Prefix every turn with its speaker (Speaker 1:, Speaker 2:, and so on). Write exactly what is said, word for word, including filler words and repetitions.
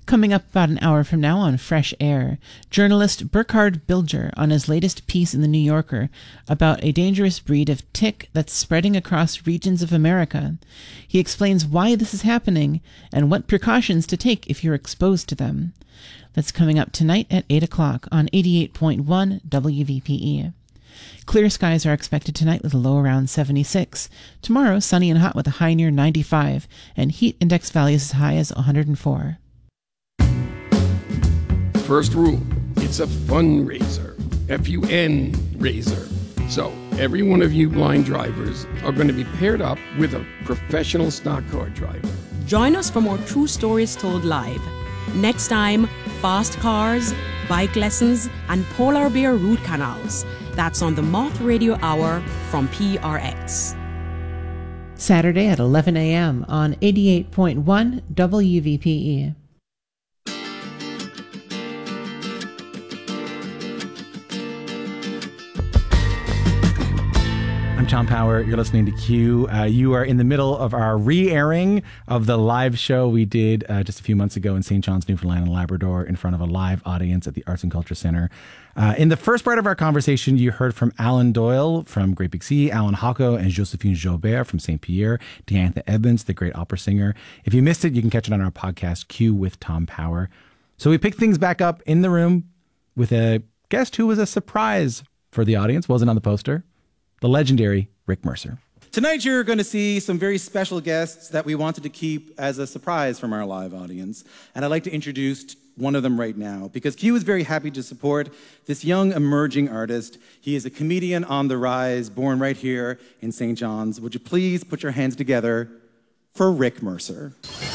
Speaker 1: Coming up about an hour from now on Fresh Air, journalist Burkhard Bilger on his latest piece in The New Yorker about a dangerous breed of tick that's spreading across regions of America. He explains why this is happening and what precautions to take if you're exposed to them. That's coming up tonight at eight o'clock on eighty-eight point one W V P E. Clear skies are expected tonight with a low around seventy-six. Tomorrow, sunny and hot with a high near ninety-five, and heat index values as high as one hundred four.
Speaker 2: First rule, it's a fundraiser. F U N raiser. So, every one of you blind drivers are going to be paired up with a professional stock car driver.
Speaker 3: Join us for more true stories told live. Next time, fast cars, bike lessons, and polar bear root canals. That's on the Moth Radio Hour from P R X.
Speaker 1: Saturday at eleven a.m. on eighty-eight point one W V P E.
Speaker 4: I'm Tom Power. You're listening to Q. Uh, you are in the middle of our re-airing of the live show we did uh, just a few months ago in Saint John's, Newfoundland and Labrador in front of a live audience at the Arts and Culture Centre. Uh, in the first part of our conversation, you heard from Alan Doyle from Great Big Sea, Alan Hocko and Josephine Joubert from Saint Pierre, Diantha Edmonds, the great opera singer. If you missed it, you can catch it on our podcast, Q with Tom Power. So we picked things back up in the room with a guest who was a surprise for the audience, wasn't on the poster. The legendary Rick Mercer.
Speaker 5: Tonight you're going to see some very special guests that we wanted to keep as a surprise from our live audience. And I'd like to introduce one of them right now, because Q is very happy to support this young emerging artist. He is a comedian on the rise, born right here in Saint John's. Would you please put your hands together for Rick Mercer?